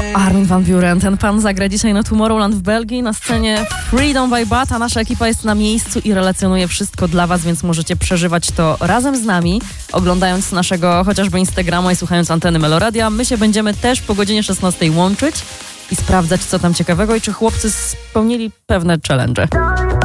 Armin van Buuren, ten pan zagra dzisiaj na Tomorrowland w Belgii na scenie Freedom by Bat, a nasza ekipa jest na miejscu i relacjonuje wszystko dla was, więc możecie przeżywać to razem z nami, oglądając naszego chociażby Instagrama i słuchając anteny Meloradia. My się będziemy też po godzinie 16 łączyć i sprawdzać, co tam ciekawego i czy chłopcy spełnili pewne challenge.